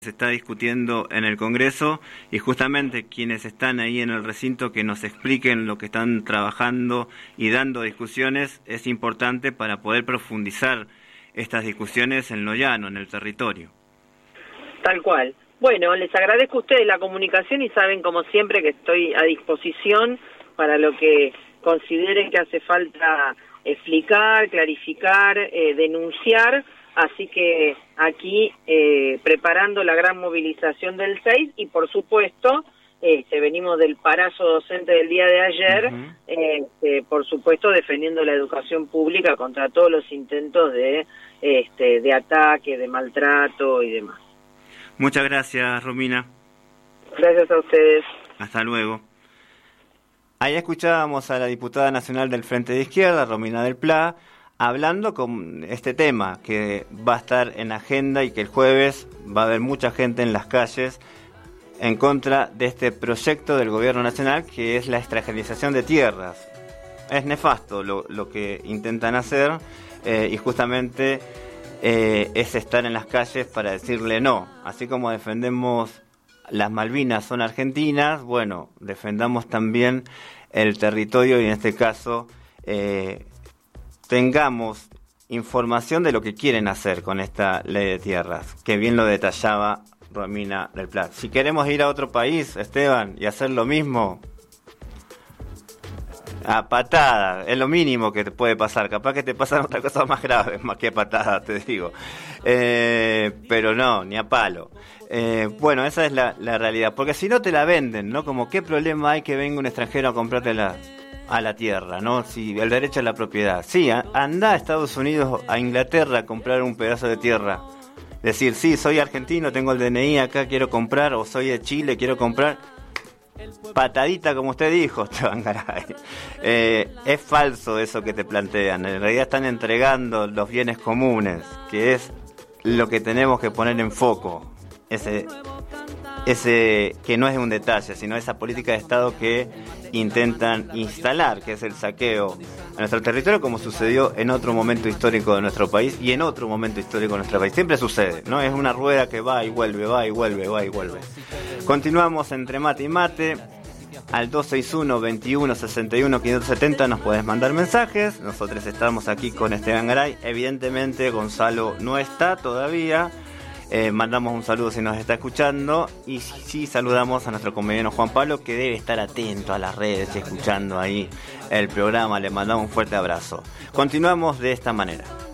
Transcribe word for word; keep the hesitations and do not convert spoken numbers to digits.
Se está discutiendo en el Congreso y justamente quienes están ahí en el recinto que nos expliquen lo que están trabajando y dando discusiones es importante para poder profundizar estas discusiones en lo llano, en el territorio. Tal cual. Bueno, les agradezco a ustedes la comunicación y saben como siempre que estoy a disposición para lo que consideren que hace falta explicar, clarificar, eh, denunciar. Así que aquí eh, preparando la gran movilización del seis y por supuesto este, venimos del parazo docente del día de ayer, uh-huh. este, por supuesto defendiendo la educación pública contra todos los intentos de, este, de ataque, de maltrato y demás. Muchas gracias, Romina. Gracias a ustedes. Hasta luego. Ahí escuchábamos a la diputada nacional del Frente de Izquierda, Romina del Pla, hablando con este tema que va a estar en agenda y que el jueves va a haber mucha gente en las calles en contra de este proyecto del gobierno nacional que es la extranjerización de tierras. Es nefasto lo, lo que intentan hacer eh, y justamente eh, es estar en las calles para decirle no. Así como defendemos las Malvinas son argentinas, bueno, defendamos también el territorio y en este caso eh, tengamos información de lo que quieren hacer con esta ley de tierras, que bien lo detallaba Romina del Pla. Si queremos ir a otro país, Esteban, y hacer lo mismo, a patada, es lo mínimo que te puede pasar. Capaz que te pasan otras cosas más graves, más que a patada, te digo. Eh, pero no, ni a palo. Eh, bueno, esa es la, la realidad. Porque si no te la venden, ¿no? Como qué problema hay que venga un extranjero a comprártela a la tierra, ¿no? Si el derecho a la propiedad. Sí, a, anda a Estados Unidos, a Inglaterra a comprar un pedazo de tierra. Decir, sí, soy argentino, tengo el D N I acá, quiero comprar, o soy de Chile, quiero comprar. Patadita, como usted dijo, Esteban Garay. Eh, es falso eso que te plantean. En realidad están entregando los bienes comunes, que es lo que tenemos que poner en foco. Ese, ese que no es un detalle, sino esa política de Estado que intentan instalar, que es el saqueo a nuestro territorio, como sucedió en otro momento histórico de nuestro país y en otro momento histórico de nuestro país. Siempre sucede, ¿no? Es una rueda que va y vuelve, va y vuelve, va y vuelve. Continuamos entre mate y mate. Al dos seis uno, veintiuno, sesenta y uno, quinientos setenta nos puedes mandar mensajes. Nosotros estamos aquí con Esteban Garay. Evidentemente Gonzalo no está todavía. Eh, mandamos un saludo si nos está escuchando y sí, sí saludamos a nuestro compañero Juan Pablo, que debe estar atento a las redes y escuchando ahí el programa. Le mandamos un fuerte abrazo. Continuamos de esta manera.